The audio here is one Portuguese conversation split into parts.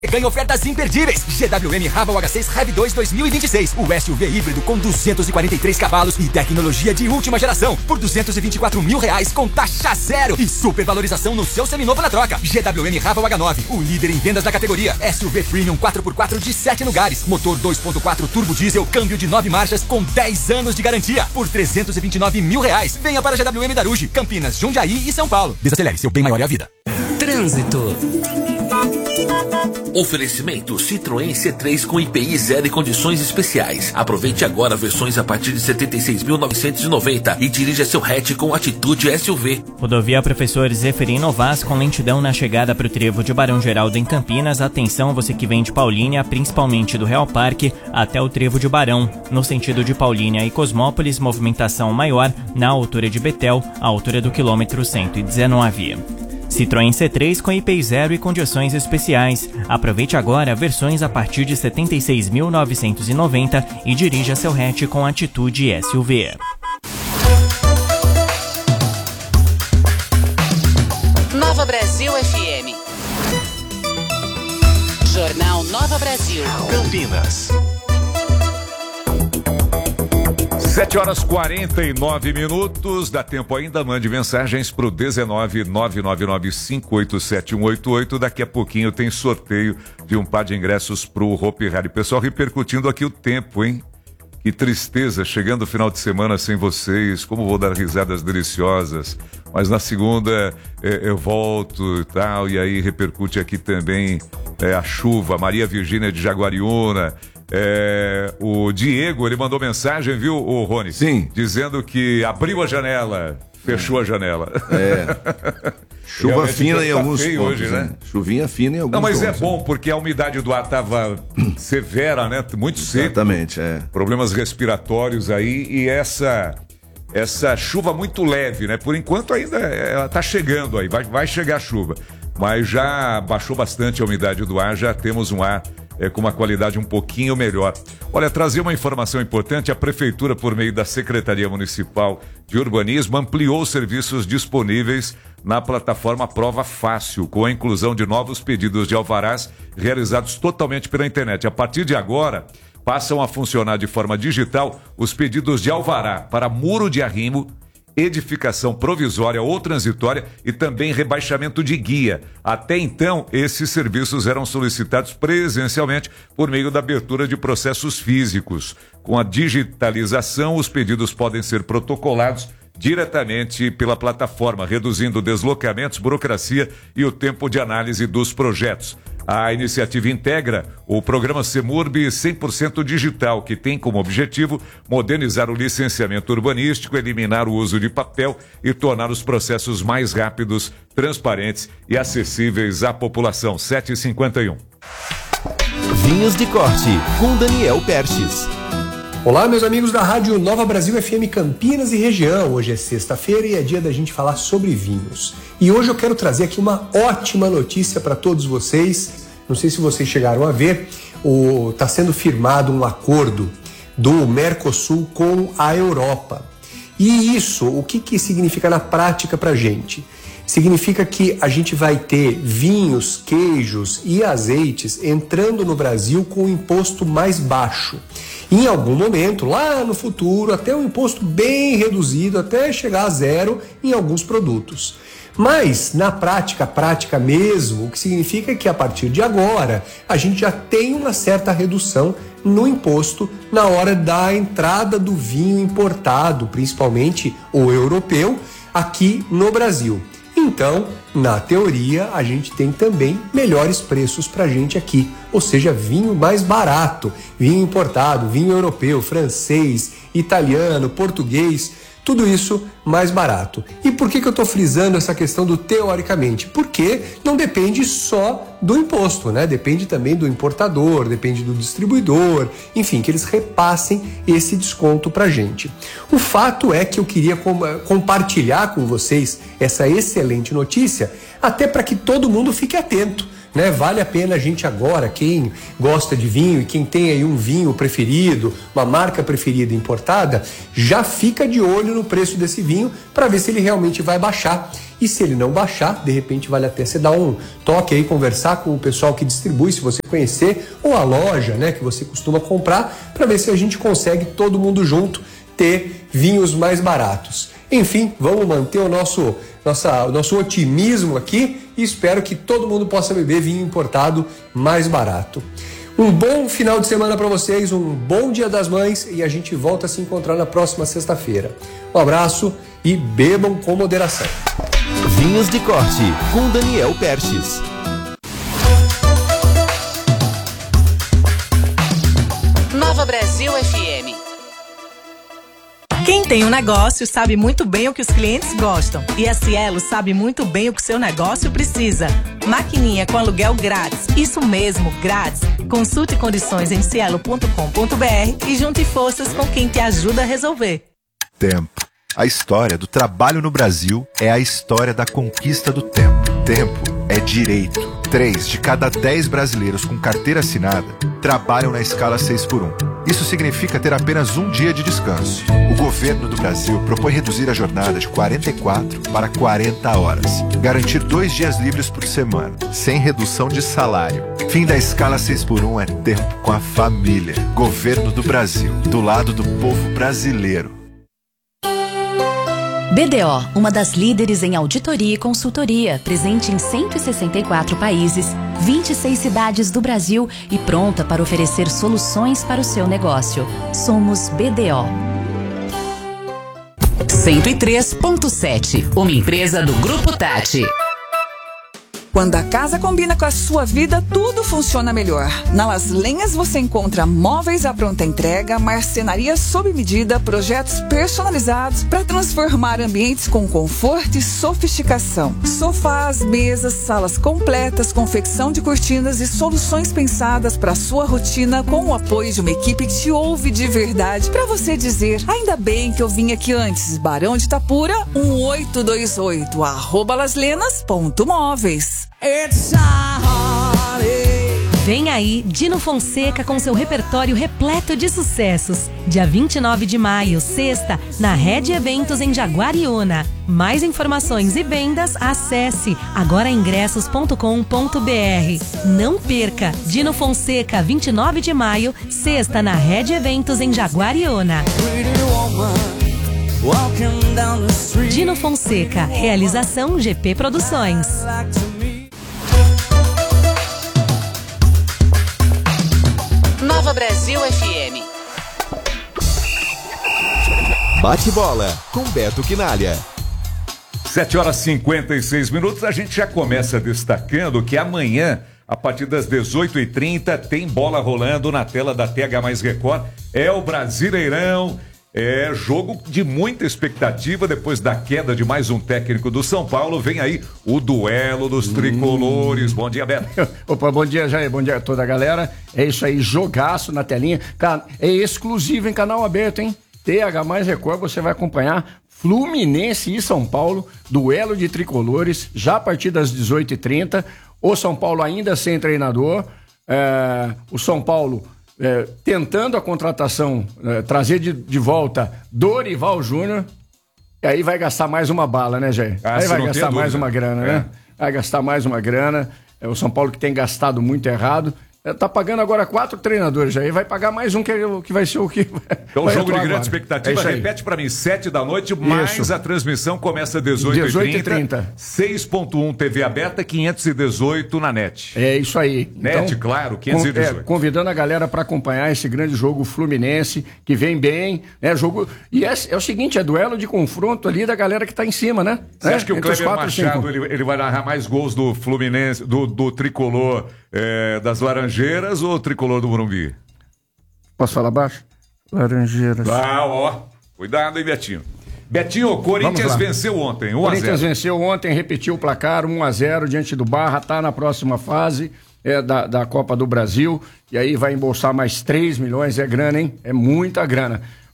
Ganha ofertas imperdíveis. GWM Raval H6 Rev 2 2026. O SUV híbrido com 243 cavalos e tecnologia de última geração. Por R$224 mil com taxa zero. E supervalorização no seu seminovo na troca. GWM Raval H9. O líder em vendas da categoria. SUV Premium 4x4 de 7 lugares. Motor 2.4 turbo diesel. Câmbio de 9 marchas com 10 anos de garantia. Por R$329 mil. Venha para a GWM Daruge, Campinas, Jundiaí e São Paulo. Desacelere, seu bem maior é a vida. Trânsito. Oferecimento Citroën C3 com IPI 0 e condições especiais. Aproveite agora versões a partir de 76.990 e dirija seu hatch com atitude SUV. Rodovia Professor Zeferino Vaz com lentidão na chegada para o trevo de Barão Geraldo em Campinas. Atenção você que vem de Paulínia, principalmente do Real Parque, até o trevo de Barão. No sentido de Paulínia e Cosmópolis, movimentação maior na altura de Betel, à altura do quilômetro 119. Citroën C3 com IPI 0 e condições especiais. Aproveite agora versões a partir de 76.990 e dirija seu hatch com atitude SUV. Nova Brasil FM. Jornal Nova Brasil. Campinas. 7h49. Dá tempo ainda, mande mensagens pro 19999587188. Daqui a pouquinho tem sorteio de um par de ingressos pro Hopi Hari. Pessoal, repercutindo aqui o tempo, hein? Que tristeza, chegando o final de semana sem vocês, como vou dar risadas deliciosas. Mas na segunda eu volto e tal, e aí repercute aqui também a chuva. Maria Virgínia de Jaguariúna. O Diego, ele mandou mensagem, viu, o Rony? Sim. Dizendo que abriu a janela, fechou a janela. Chuva Realmente fina em alguns pontos, hoje, né? Chuvinha fina em alguns pontos. Não, mas é bom, porque a umidade do ar estava severa, né? Muito seco. Exatamente, Problemas respiratórios aí, e essa chuva muito leve, né? Por enquanto ainda ela tá chegando aí, vai chegar a chuva. Mas já baixou bastante a umidade do ar, já temos um ar com uma qualidade um pouquinho melhor. Olha, trazer uma informação importante: a Prefeitura, por meio da Secretaria Municipal de Urbanismo, ampliou os serviços disponíveis na plataforma Prova Fácil, com a inclusão de novos pedidos de alvarás realizados totalmente pela internet. A partir de agora, passam a funcionar de forma digital os pedidos de alvará para muro de arrimo, edificação provisória ou transitória e também rebaixamento de guia. Até então, esses serviços eram solicitados presencialmente por meio da abertura de processos físicos. Com a digitalização, os pedidos podem ser protocolados diretamente pela plataforma, reduzindo deslocamentos, burocracia e o tempo de análise dos projetos. A iniciativa integra o programa Semurb 100% digital, que tem como objetivo modernizar o licenciamento urbanístico, eliminar o uso de papel e tornar os processos mais rápidos, transparentes e acessíveis à população. 7h51. Vinhos de Corte, com Daniel Perches. Olá, meus amigos da Rádio Nova Brasil FM Campinas e região. Hoje é sexta-feira e é dia da gente falar sobre vinhos. E hoje eu quero trazer aqui uma ótima notícia para todos vocês. Não sei se vocês chegaram a ver, está sendo firmado um acordo do Mercosul com a Europa. E isso, o que significa na prática para a gente? Significa que a gente vai ter vinhos, queijos e azeites entrando no Brasil com um imposto mais baixo. Em algum momento, lá no futuro, até um imposto bem reduzido, até chegar a zero em alguns produtos. Mas, na prática mesmo, o que significa que a partir de agora, a gente já tem uma certa redução no imposto na hora da entrada do vinho importado, principalmente o europeu, aqui no Brasil. Então, na teoria, a gente tem também melhores preços pra gente aqui, ou seja, vinho mais barato, vinho importado, vinho europeu, francês, italiano, português, tudo isso mais barato. E por que eu estou frisando essa questão do teoricamente? Porque não depende só do imposto, né? Depende também do importador, depende do distribuidor, enfim, que eles repassem esse desconto pra gente. O fato é que eu queria compartilhar com vocês essa excelente notícia, até para que todo mundo fique atento, né? Vale a pena a gente agora, quem gosta de vinho e quem tem aí um vinho preferido, uma marca preferida importada, já fica de olho no preço desse vinho para ver se ele realmente vai baixar. E se ele não baixar, de repente vale até você dar um toque aí, conversar com o pessoal que distribui, se você conhecer, ou a loja, né, que você costuma comprar, para ver se a gente consegue, todo mundo junto, ter vinhos mais baratos. Enfim, vamos manter o nosso otimismo aqui e espero que todo mundo possa beber vinho importado mais barato. Um bom final de semana para vocês, um bom Dia das Mães e a gente volta a se encontrar na próxima sexta-feira. Um abraço e bebam com moderação. Vinhos de Corte, com Daniel Perches. Nova Brasil FM. Quem tem um negócio sabe muito bem o que os clientes gostam. E a Cielo sabe muito bem o que seu negócio precisa. Maquininha com aluguel grátis. Isso mesmo, grátis. Consulte condições em cielo.com.br e junte forças com quem te ajuda a resolver. Tempo. A história do trabalho no Brasil é a história da conquista do tempo. Tempo é direito. 3 de cada 10 brasileiros com carteira assinada trabalham na escala 6x1. Isso significa ter apenas um dia de descanso. O governo do Brasil propõe reduzir a jornada de 44 para 40 horas. Garantir 2 dias livres por semana, sem redução de salário. Fim da escala 6x1 é tempo com a família. Governo do Brasil, do lado do povo brasileiro. BDO, uma das líderes em auditoria e consultoria, presente em 164 países, 26 cidades do Brasil e pronta para oferecer soluções para o seu negócio. Somos BDO. 103.7, uma empresa do Grupo Tati. Quando a casa combina com a sua vida, tudo funciona melhor. Na Las Lenhas você encontra móveis à pronta entrega, marcenaria sob medida, projetos personalizados para transformar ambientes com conforto e sofisticação. Sofás, mesas, salas completas, confecção de cortinas e soluções pensadas para a sua rotina com o apoio de uma equipe que te ouve de verdade para você dizer, ainda bem que eu vim aqui antes. Barão de Itapura, 1828, @laslenas.móveis. Vem aí Dino Fonseca com seu repertório repleto de sucessos. Dia 29 de maio, sexta, na Rede Eventos em Jaguariúna. Mais informações e vendas, acesse agoraingressos.com.br. Não perca! Dino Fonseca, 29 de maio, sexta, na Rede Eventos em Jaguariúna. Dino Fonseca, realização GP Produções. Nova Brasil FM. Bate bola com Beto Quinalha. 7h56. A gente já começa destacando que amanhã, a partir das 18h30, tem bola rolando na tela da TH+ Record. É o Brasileirão. É jogo de muita expectativa depois da queda de mais um técnico do São Paulo. Vem aí o duelo dos tricolores. Bom dia, Beto. Opa, bom dia, Jair. Bom dia a toda a galera. É isso aí, jogaço na telinha. Cara, é exclusivo em canal aberto, hein? TH+ Record, você vai acompanhar Fluminense e São Paulo, duelo de tricolores, já a partir das 18h30. O São Paulo ainda sem treinador. O São Paulo... tentando a contratação, trazer de volta Dorival Júnior, e aí vai gastar mais uma bala, né, Jair? Aí vai gastar mais uma grana, né? Vai gastar mais uma grana. O São Paulo que tem gastado muito errado. Tá pagando agora 4 treinadores, Jair. Vai pagar mais um que vai ser o que... Então, jogo de grande expectativa. Repete pra mim, 7 da noite, mais a transmissão começa às 18h30. 6.1 TV aberta, 518 na NET. É isso aí. NET, então, claro, 518. Convidando a galera para acompanhar esse grande jogo Fluminense, que vem bem, né? Jogo... E é o seguinte, é duelo de confronto ali da galera que tá em cima, né? Você acha que o Kleber Machado, ele vai narrar mais gols do Fluminense, do tricolor das Laranjeiras ou tricolor do Morumbi? Posso falar baixo? Laranjeiras. Cuidado aí, Betinho. Betinho, o Corinthians venceu ontem, 1-0. O Corinthians venceu ontem, repetiu o placar, 1-0 diante do Barra, tá na próxima fase da Copa do Brasil, e aí vai embolsar mais 3 milhões, é grana, hein? É muita grana.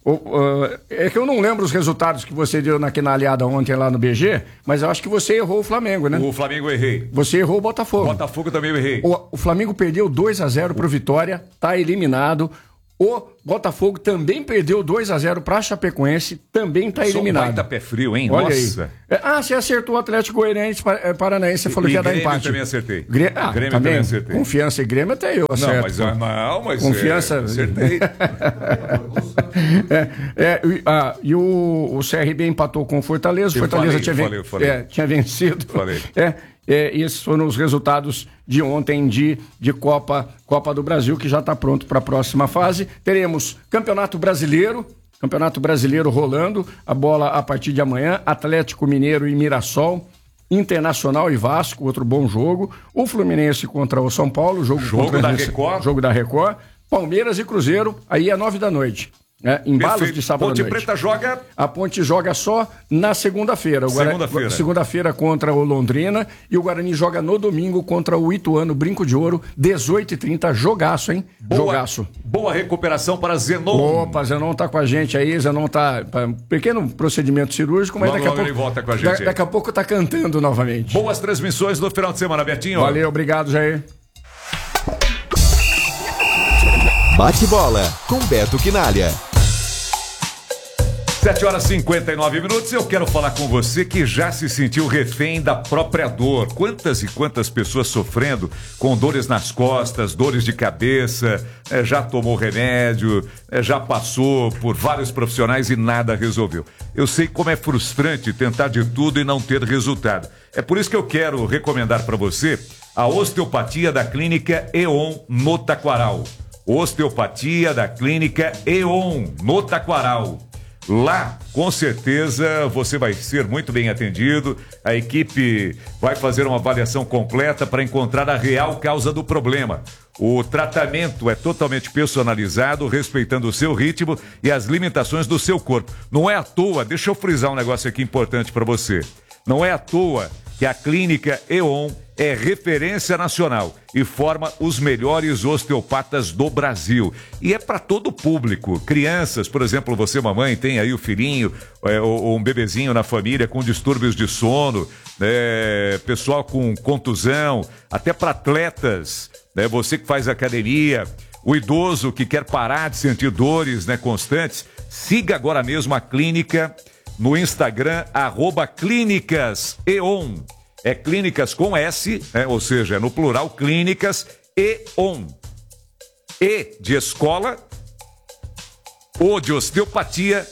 É que eu não lembro os resultados que você deu na quinalhada ontem lá no BG, mas eu acho que você errou o Flamengo, né? O Flamengo eu errei. Você errou o Botafogo. Botafogo também eu errei. O Flamengo perdeu 2-0 pro Vitória, tá eliminado. O Botafogo também perdeu 2-0 pra Chapecoense, também tá eliminado. Só um baita pé frio, hein? Olha Nossa. Aí. Você acertou o Atlético Goianiense Paranaense, você falou que ia dar empate. Também acertei. Grêmio também acertei. Confiança e Grêmio até eu acerto. Mas confiança. Acertei. E o CRB empatou com o Fortaleza. O Fortaleza tinha vencido. Falei. Esses foram os resultados de ontem de Copa do Brasil, que já está pronto para a próxima fase. Teremos Campeonato Brasileiro rolando, a bola a partir de amanhã, Atlético Mineiro e Mirassol, Internacional e Vasco, outro bom jogo, o Fluminense contra o São Paulo, jogo da Record, Palmeiras e Cruzeiro, aí é 9h. Embalos de sábado à noite. Ponte Preta joga... A Ponte joga só na segunda-feira. Segunda-feira contra o Londrina, e o Guarani joga no domingo contra o Ituano Brinco de Ouro, 18h30, jogaço, hein? Jogaço. Boa recuperação para Zenon. Opa, Zenon tá com a gente aí, Zenon tá... Pequeno procedimento cirúrgico, mas daqui a pouco... ele volta com a gente. Daqui a pouco tá cantando novamente. Boas transmissões no final de semana, Betinho. Valeu, obrigado, Jair. Bate bola com Beto Quinalha. 7h59. Eu quero falar com você que já se sentiu refém da própria dor. Quantas e quantas pessoas sofrendo com dores nas costas, dores de cabeça, já tomou remédio, já passou por vários profissionais e nada resolveu. Eu sei como é frustrante tentar de tudo e não ter resultado. É por isso que eu quero recomendar para você a osteopatia da Clínica E.ON no Taquaral. Osteopatia da Clínica E.ON no Taquaral. Lá, com certeza, você vai ser muito bem atendido. A equipe vai fazer uma avaliação completa para encontrar a real causa do problema. O tratamento é totalmente personalizado, respeitando o seu ritmo e as limitações do seu corpo. Não é à toa, deixa eu frisar um negócio aqui importante para você. Não é à toa que a Clínica E.ON é referência nacional e forma os melhores osteopatas do Brasil. E é para todo o público. Crianças, por exemplo, você, mamãe, tem aí o filhinho ou um bebezinho na família com distúrbios de sono, pessoal com contusão, até para atletas, você que faz academia, o idoso que quer parar de sentir dores constantes. Siga agora mesmo a clínica no Instagram, @clínicas.eon. É clínicas com S, ou seja, no plural, Clínicas E.ON. E de escola, O de osteopatia,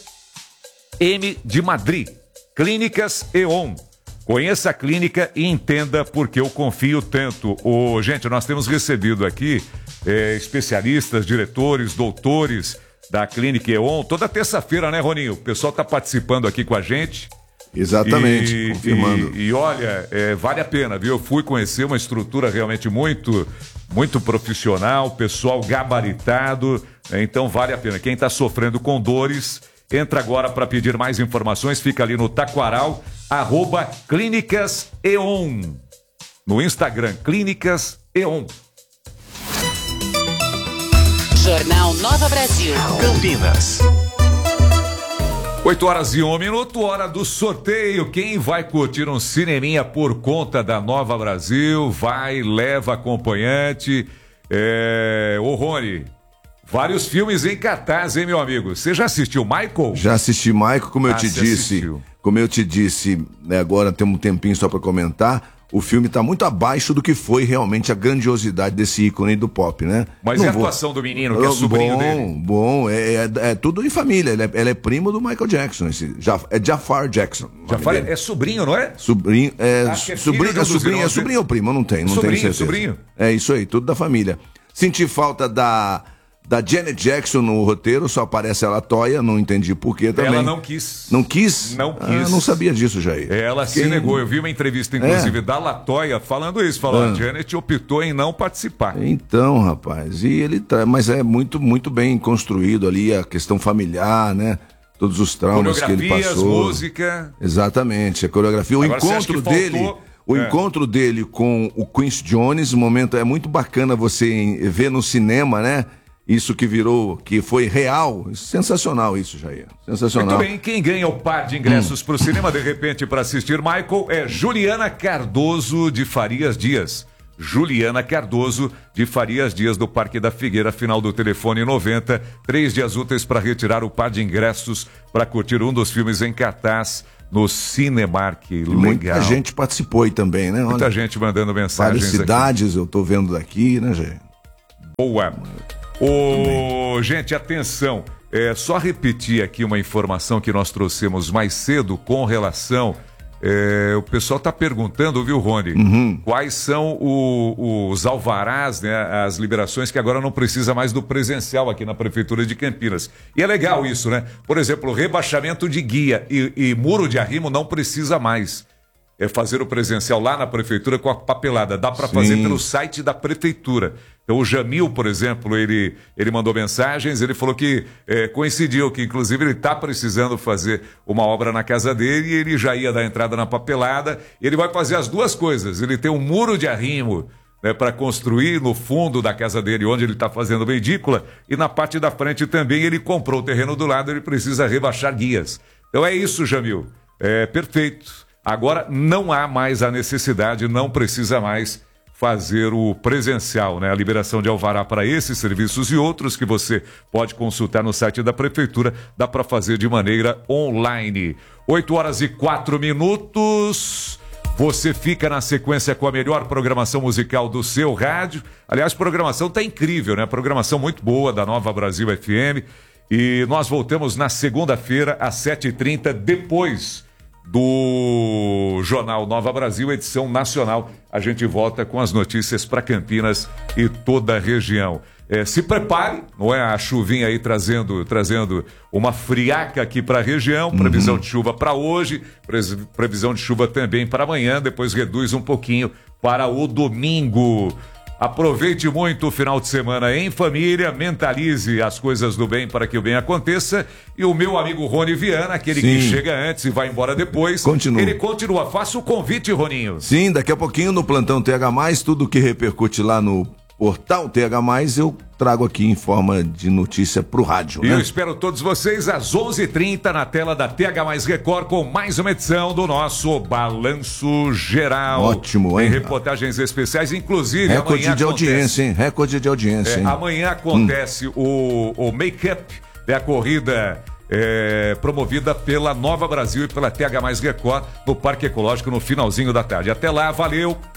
M de Madrid. Clínicas E.ON. Conheça a clínica e entenda por que eu confio tanto. Gente, nós temos recebido aqui especialistas, diretores, doutores da Clínica E.ON. Toda terça-feira, né, Roninho? O pessoal está participando aqui com a gente. Exatamente, confirmando. E olha, vale a pena, viu? Eu fui conhecer uma estrutura realmente muito, muito profissional, pessoal gabaritado, então vale a pena. Quem está sofrendo com dores, entra agora para pedir mais informações, fica ali no Taquaral, @clínicas.eon. No Instagram, Clínicas E.ON. Jornal Nova Brasil. Campinas. 8h01, hora do sorteio. Quem vai curtir um cineminha por conta da Nova Brasil, leva acompanhante. Ô Rony, vários filmes em cartaz, hein, meu amigo? Você já assistiu Michael? Já assisti Michael, como eu te disse. Assistiu. Como eu te disse, agora temos um tempinho só para comentar. O filme está muito abaixo do que foi realmente a grandiosidade desse ícone do pop, né? Mas a atuação do menino, que é sobrinho dele? Bom, é tudo em família. Ele é primo do Michael Jackson. É Jafar Jackson. Jafar é sobrinho, não é? Sobrinho, sobrinho ou primo? Eu não tenho certeza. Sobrinho. É isso aí, tudo da família. Senti falta da Janet Jackson no roteiro, só aparece a Latoya, não entendi por quê também. Ela não quis. Não quis? Não quis. Não sabia disso, Jair. Ela se negou. Eu vi uma entrevista, inclusive, da Latoya falando isso. A Janet optou em não participar. Então, rapaz, mas é muito, muito bem construído ali a questão familiar, né? Todos os traumas que ele passou. Música. Exatamente, a coreografia. O encontro dele... O encontro dele com o Quincy Jones, o momento é muito bacana você ver no cinema, né? isso que foi real. Sensacional isso, Jair. Sensacional. Muito bem, quem ganha o par de ingressos para o cinema, de repente, para assistir Michael, é Juliana Cardoso de Farias Dias. Juliana Cardoso de Farias Dias, do Parque da Figueira, final do telefone 90. 3 dias úteis para retirar o par de ingressos para curtir um dos filmes em cartaz no Cinemark. Legal. Muita gente participou aí também, né? Muita gente mandando mensagens. Várias cidades aqui. Eu tô vendo daqui, né, Jair? Boa. Gente, atenção. Só repetir aqui uma informação que nós trouxemos mais cedo com relação... o pessoal está perguntando, viu, Rony? Quais são os alvarás, né, as liberações que agora não precisa mais do presencial aqui na Prefeitura de Campinas. E é legal isso, né? Por exemplo, rebaixamento de guia e muro de arrimo não precisa mais. Fazer o presencial lá na Prefeitura com a papelada. Dá para fazer pelo site da Prefeitura. Então o Jamil, por exemplo, ele mandou mensagens, ele falou que coincidiu, que inclusive ele está precisando fazer uma obra na casa dele e ele já ia dar entrada na papelada. Ele vai fazer as duas coisas. Ele tem um muro de arrimo, né, para construir no fundo da casa dele, onde ele está fazendo edícula, e na parte da frente também ele comprou o terreno do lado, ele precisa rebaixar guias. Então é isso, Jamil. Perfeito. Agora não há mais a necessidade, não precisa mais fazer o presencial, né? A liberação de alvará para esses serviços e outros que você pode consultar no site da Prefeitura, dá para fazer de maneira online. 8h04. Você fica na sequência com a melhor programação musical do seu rádio. Aliás, a programação tá incrível, né? Programação muito boa da Nova Brasil FM. E nós voltamos na segunda-feira às 7h30, depois do Jornal Nova Brasil, edição nacional. A gente volta com as notícias para Campinas e toda a região. Se prepare, não é? A chuvinha aí trazendo uma friaca aqui para a região. Previsão de chuva para hoje, previsão de chuva também para amanhã, depois reduz um pouquinho para o domingo. Aproveite muito o final de semana em família, mentalize as coisas do bem para que o bem aconteça. E o meu amigo Rony Viana, aquele que chega antes e vai embora depois, ele continua. Faça o convite, Roninho. Sim, daqui a pouquinho no Plantão TH+, tudo que repercute lá no portal TH+, eu trago aqui em forma de notícia pro rádio. E né? eu espero todos vocês às 11h30 na tela da TH+ Record com mais uma edição do nosso Balanço Geral. Ótimo, hein? Tem reportagens especiais, inclusive recorde amanhã de audiência, hein? Recorde de audiência, hein? Amanhã acontece o Make-up, a corrida promovida pela Nova Brasil e pela TH+ Record no Parque Ecológico no finalzinho da tarde. Até lá, valeu!